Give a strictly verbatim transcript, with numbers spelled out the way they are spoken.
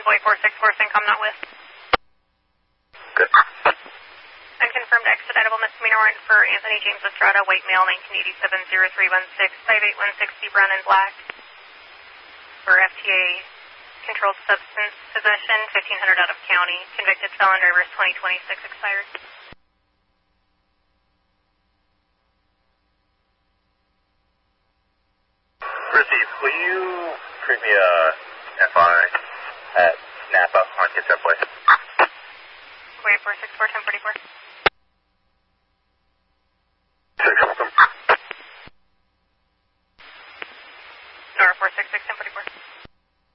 Hawaii four six four, Syncom not with. Good. Unconfirmed expeditable misdemeanor warrant for Anthony James Estrada, white male, nineteen eighty-seven, zero three one six, five eight one six, brown and black. For F T A controlled substance possession, fifteen hundred out of county. Convicted felon, drivers twenty twenty-six expired. Received. Will you create me a F I at Napa on Kitsap Way? Hawaii four six four, ten forty-four.